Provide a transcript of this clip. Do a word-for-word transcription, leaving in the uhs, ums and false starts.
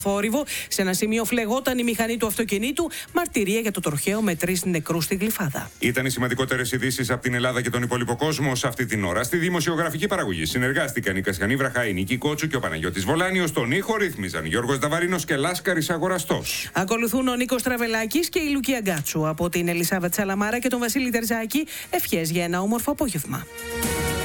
Θόρυβο. Σε ένα σημείο φλεγόταν η μηχανή του αυτοκινήτου. Μαρτυρία για το τροχαίο με τρεις νεκρούς στη Γλυφάδα. Ήταν οι σημαντικότερες ειδήσεις από την Ελλάδα και τον υπόλοιπο κόσμο σε αυτή την ώρα. Στη δημοσιογραφική παραγωγή συνεργάστηκαν η Κασιανή Βραχά, η Νίκη Κότσου και ο Παναγιώτης Βολάνιος. Στον ήχο ρύθμιζαν Γιώργος Νταβαρίνος και Λάσκαρης Αγοραστός. Ακολουθούν ο Νίκος Τραβελάκης και η Λουκία Γκάτσου. Από την Ελισάβετ Σαλαμάρα και τον Βασίλη Τερζάκη, ευχές για ένα όμορφο απόγευμα.